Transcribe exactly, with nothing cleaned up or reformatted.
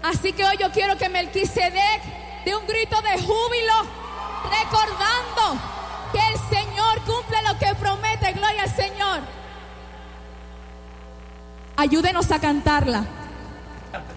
Así que hoy yo quiero que Melquisedec dé un grito de júbilo, recordando que el Señor cumple lo que promete. Gloria al Señor. Ayúdenos a cantarla.